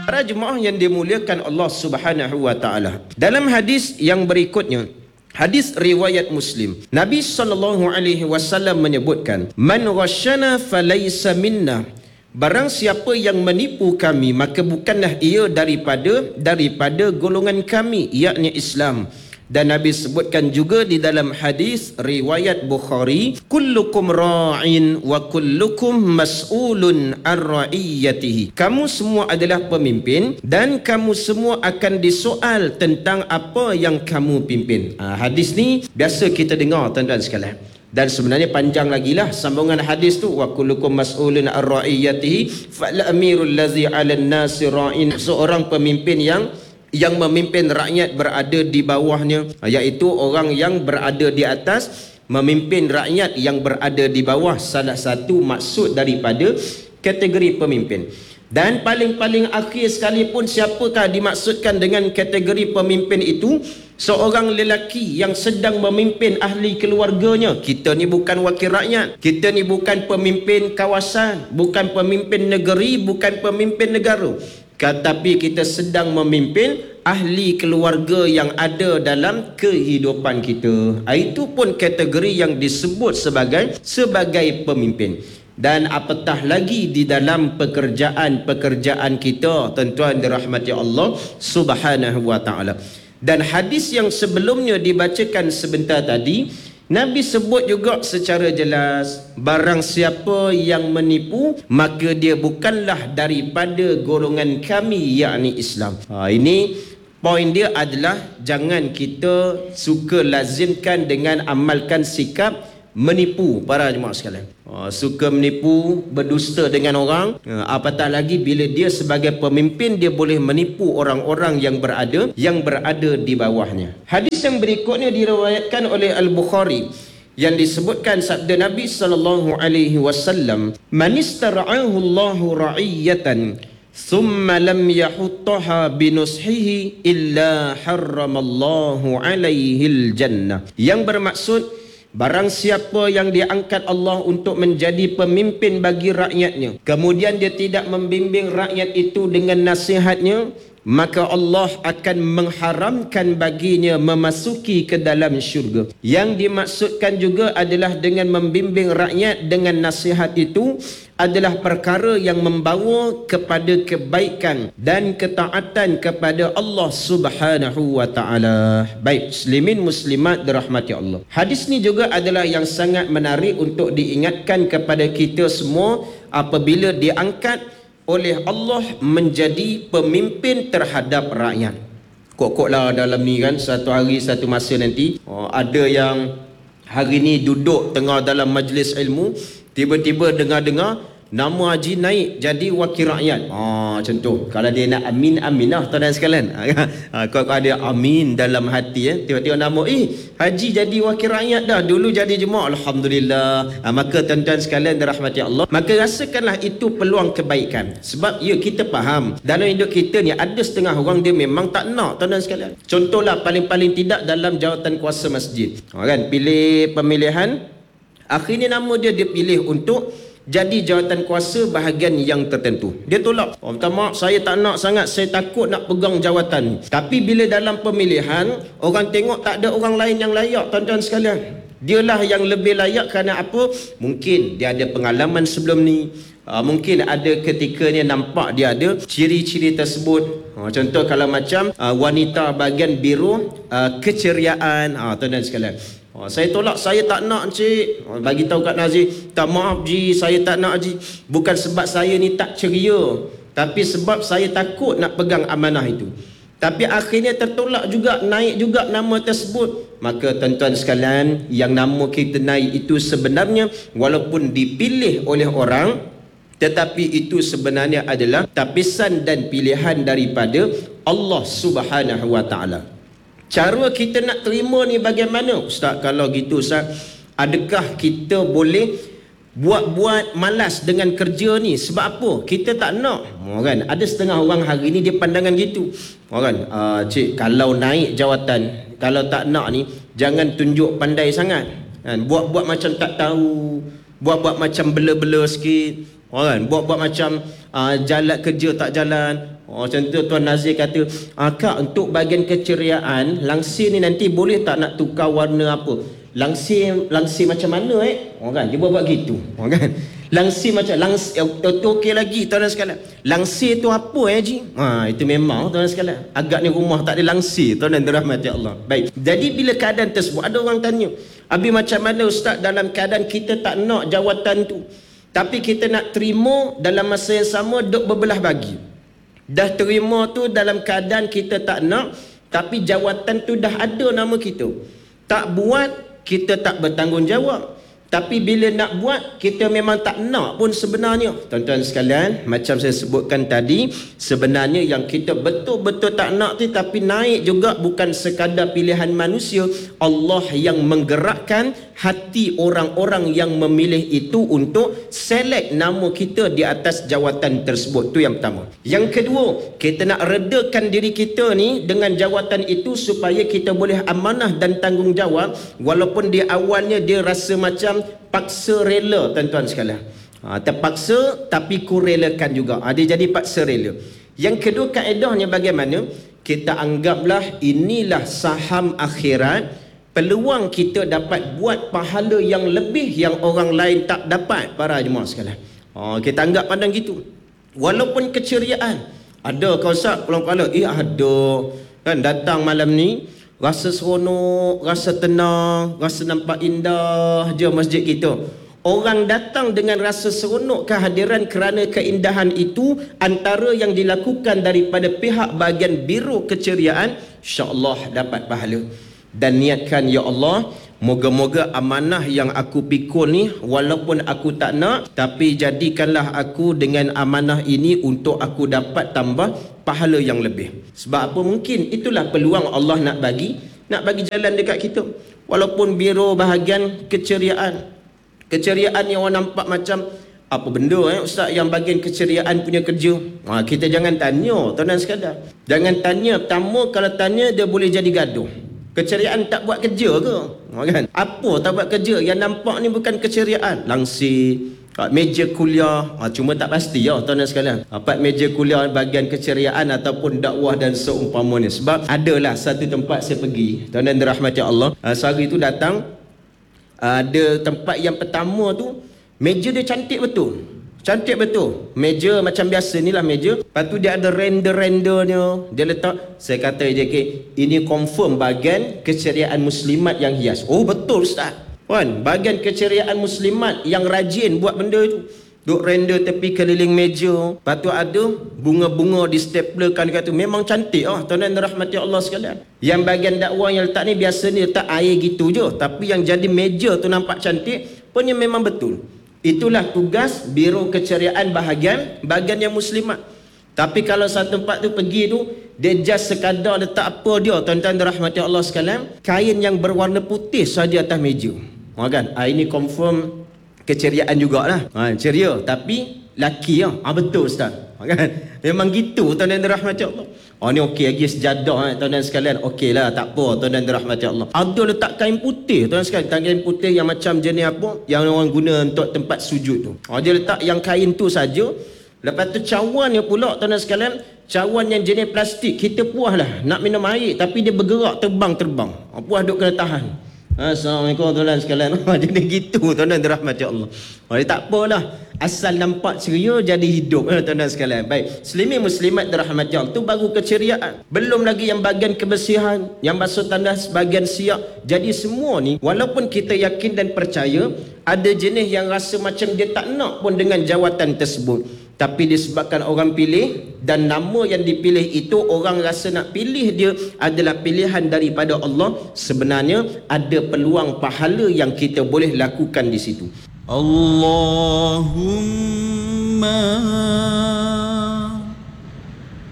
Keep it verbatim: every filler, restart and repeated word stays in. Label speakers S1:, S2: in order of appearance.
S1: Para jemaah yang dimuliakan Allah Subhanahu wa taala. Dalam hadis yang berikutnya, hadis riwayat Muslim, Nabi sallallahu alaihi wasallam menyebutkan, "Man ghasyana falaysa minna." Barang siapa yang menipu kami, maka bukanlah ia daripada daripada golongan kami, yakni Islam. Dan Nabi sebutkan juga di dalam hadis riwayat Bukhari, kullukum ra'in wa kullukum mas'ulun an ra'iyatihi. Kamu semua adalah pemimpin dan kamu semua akan disoal tentang apa yang kamu pimpin. Ha, hadis ni biasa kita dengar tuan-tuan sekalian. Dan sebenarnya panjang lagi lah sambungan hadis tu, wa kullukum mas'ulun an ra'iyatihi fal amirul ladzi 'alan nasi ra'in. Seorang pemimpin yang yang memimpin rakyat berada di bawahnya, iaitu orang yang berada di atas memimpin rakyat yang berada di bawah, salah satu maksud daripada kategori pemimpin. Dan paling-paling akhir sekalipun, siapakah dimaksudkan dengan kategori pemimpin itu? Seorang lelaki yang sedang memimpin ahli keluarganya. Kita ni bukan wakil rakyat, kita ni bukan pemimpin kawasan, bukan pemimpin negeri, bukan pemimpin negara, tetapi kita sedang memimpin ahli keluarga yang ada dalam kehidupan kita. Itu pun kategori yang disebut sebagai sebagai pemimpin. Dan apatah lagi di dalam pekerjaan-pekerjaan kita, tuan-tuan dirahmati Allah Subhanahu wa taala. Dan hadis yang sebelumnya dibacakan sebentar tadi, Nabi sebut juga secara jelas, barang siapa yang menipu, maka dia bukanlah daripada golongan kami, yakni Islam. Ha, ini poin dia adalah jangan kita suka lazimkan dengan amalkan sikap menipu para jemaah sekalian. Ha, suka menipu, berdusta dengan orang, ha, apatah lagi bila dia sebagai pemimpin dia boleh menipu orang-orang yang berada yang berada di bawahnya. Hadis yang berikutnya diriwayatkan oleh Al-Bukhari yang disebutkan sabda Nabi sallallahu alaihi wasallam, "Man istara'ahu Allahu ra'iyatan thumma lam yahuttaha binushihi illa harramallahu alaihi al-jannah." Yang bermaksud, barang siapa yang diangkat Allah untuk menjadi pemimpin bagi rakyatnya, kemudian dia tidak membimbing rakyat itu dengan nasihatnya, maka Allah akan mengharamkan baginya memasuki ke dalam syurga. Yang dimaksudkan juga adalah dengan membimbing rakyat dengan nasihat itu adalah perkara yang membawa kepada kebaikan dan ketaatan kepada Allah Subhanahu wa taala. Baik, muslimin muslimat dirahmati Allah. Hadis ni juga adalah yang sangat menarik untuk diingatkan kepada kita semua apabila diangkat oleh Allah menjadi pemimpin terhadap rakyat. Kok-koklah dalam ni kan, satu hari satu masa nanti, oh, ada yang hari ni duduk tengah dalam majlis ilmu, tiba-tiba dengar-dengar nama Haji naik jadi wakil rakyat. Ah, macam tu. Kalau dia nak amin, amin lah tuan-tuan sekalian. Ha, kalau ada amin dalam hati, eh, tiba-tiba nama, eh Haji jadi wakil rakyat dah, dulu jadi jemaah, alhamdulillah. Ha, maka tuan-tuan sekalian dirahmati Allah, maka rasakanlah itu peluang kebaikan. Sebab ya, kita faham dalam hidup kita ni ada setengah orang dia memang tak nak, tuan-tuan sekalian. Contohlah paling-paling tidak dalam jawatan kuasa masjid. Ha, kan, pilih pemilihan, akhirnya nama dia dia pilih untuk jadi jawatan kuasa bahagian yang tertentu. Dia tolak. Oh, minta maaf, saya tak nak sangat, saya takut nak pegang jawatan. Tapi bila dalam pemilihan, orang tengok tak ada orang lain yang layak, tuan-tuan sekalian, dialah yang lebih layak. Kerana apa? Mungkin dia ada pengalaman sebelum ni, uh, mungkin ada ketikanya nampak dia ada ciri-ciri tersebut. uh, Contoh kalau macam uh, wanita bahagian biru, uh, keceriaan, uh, tuan-tuan sekalian, Oh, saya tolak, saya tak nak cik. Oh, bagi tahu kat Nazir, tak maaf Ji, saya tak nak Ji. Bukan sebab saya ni tak ceria, tapi sebab saya takut nak pegang amanah itu. Tapi akhirnya tertolak juga, naik juga nama tersebut. Maka tuan-tuan sekalian, yang nama kita naik itu sebenarnya walaupun dipilih oleh orang, tetapi itu sebenarnya adalah tapisan dan pilihan daripada Allah Subhanahu wa taala. Cara kita nak terima ni bagaimana? Ustaz, kalau gitu Ustaz, adakah kita boleh buat-buat malas dengan kerja ni? Sebab apa? Kita tak nak. Oh, kan? Ada setengah orang hari ni dia pandangan gitu. Oh, kan? Uh, cik, kalau naik jawatan, kalau tak nak ni, jangan tunjuk pandai sangat. Kan? Buat-buat macam tak tahu, buat-buat macam bela-bela sikit. Oh, kan? Buat-buat macam uh, jalan kerja tak jalan. Oh, contoh Tuan Nazir kata, ah, Kak, untuk bahagian keceriaan, langsir ni nanti boleh tak nak tukar warna apa? Langsir, langsir macam mana eh? Oh, kan? Dia buat gitu. Oh, kan? Langsir macam, langsir, itu okey lagi tuan-tuan sekalian. Langsir tu apa eh, Ji? Ha, itu memang tuan-tuan sekalian. Agaknya rumah tak ada langsir, tuan-tuan dirahmati Allah. Baik. Jadi bila keadaan tersebut, ada orang tanya, Abi macam mana Ustaz dalam keadaan kita tak nak jawatan tu, tapi kita nak terima dalam masa yang sama duk berbelah bagi. Dah terima tu dalam keadaan kita tak nak, tapi jawatan tu dah ada nama kita. Tak buat, kita tak bertanggungjawab. Tapi bila nak buat, kita memang tak nak pun sebenarnya. Tuan-tuan sekalian, macam saya sebutkan tadi, sebenarnya yang kita betul-betul tak nak tu, tapi naik juga bukan sekadar pilihan manusia. Allah yang menggerakkan hati orang-orang yang memilih itu untuk select nama kita di atas jawatan tersebut. Tu yang pertama. Yang kedua, kita nak redakan diri kita ni dengan jawatan itu supaya kita boleh amanah dan tanggungjawab, walaupun di awalnya dia rasa macam paksa rela, tuan-tuan sekalian. Ha, terpaksa tapi kurelakan juga. Ha, dia jadi paksa rela. Yang kedua, kaedahnya bagaimana? Kita anggaplah inilah saham akhirat, peluang kita dapat buat pahala yang lebih yang orang lain tak dapat, para jemaah sekalian. Ha, kita anggap pandang gitu. Walaupun keceriaan, ada kau Ustaz pulang kepala, eh ada kan datang malam ni, rasa seronok, rasa tenang, rasa nampak indah je masjid kita. Orang datang dengan rasa seronok kehadiran kerana keindahan itu, antara yang dilakukan daripada pihak bahagian biro keceriaan, insya-Allah dapat pahala. Dan niatkan, ya Allah, moga-moga amanah yang aku pikul ni, walaupun aku tak nak, tapi jadikanlah aku dengan amanah ini untuk aku dapat tambah pahala yang lebih. Sebab apa? Mungkin itulah peluang Allah nak bagi, nak bagi jalan dekat kita. Walaupun biro bahagian keceriaan, keceriaan yang orang nampak macam apa benda eh Ustaz yang bahagian keceriaan punya kerja. Ha, kita jangan tanya, tuan-tuan sekadar. Jangan tanya. Pertama, kalau tanya dia boleh jadi gaduh. Keceriaan tak buat kerja ke? Ha, kan? Apa tak buat kerja? Yang nampak ni bukan keceriaan. Langsir, meja kuliah, ha, cuma tak pasti ya tuan-tuan sekalian. Apa meja kuliah bahagian keceriaan ataupun dakwah dan seumpamanya. Sebab adalah satu tempat saya pergi, tuan-tuan dirahmati Allah. Ha, sehari tu datang, ada tempat yang pertama tu, meja dia cantik betul. Cantik betul. Meja macam biasa ni lah meja. Lepas tu dia ada render-rendernya. Dia letak, saya kata J K, ini confirm bahagian keceriaan muslimat yang hias. Oh betul Ustaz. Kan, bahagian keceriaan muslimat yang rajin buat benda itu. Duk render tepi keliling meja. Lepas tu ada bunga-bunga di staplerkan dekat tu. Memang cantik ah, tuan-tuan rahmati Allah sekalian. Yang bahagian dakwah yang letak ni biasa ni letak air gitu je. Tapi yang jadi meja tu nampak cantik, punya memang betul. Itulah tugas biro keceriaan bahagian bahagian yang muslimat. Tapi kalau satu tempat tu pergi tu, dia just sekadar letak apa dia, tuan-tuan rahmati Allah sekalian, kain yang berwarna putih saja atas meja. Ha kan? Ha, ini confirm keceriaan jugalah. Ha, ceria tapi laki ah. Ha, betul Ustaz. Ha, kan? Memang gitu tuan-tuan dirahmati Allah. Oh ni okey lagi sejadah eh, tuan-tuan sekalian. Okeylah, tak apa tuan-tuan dirahmati Allah. Ada letak kain putih tuan-tuan sekalian, kain putih yang macam jenis apa yang orang guna untuk tempat sujud tu. Oh, dia letak yang kain tu saja. Lepas tu cawannya pula tuan-tuan sekalian, cawan yang jenis plastik. Kita puaslah nak minum air tapi dia bergerak terbang-terbang. Oh, puas duk kena tahan. Assalamualaikum tuan-tuan sekalian. Jadi gitu tuan-tuan dirahmati Allah. Oh, dia tak apalah, asal nampak ceria jadi hidup eh, tuan-tuan sekalian. Baik, muslimin muslimat dirahmati Allah, tu baru keceriaan. Belum lagi yang bahagian kebersihan, yang basuh tandas, bahagian siap. Jadi semua ni, walaupun kita yakin dan percaya, ada jenis yang rasa macam dia tak nak pun dengan jawatan tersebut. Tapi disebabkan orang pilih dan nama yang dipilih itu orang rasa nak pilih dia adalah pilihan daripada Allah, sebenarnya ada peluang pahala yang kita boleh lakukan di situ.
S2: Allahumma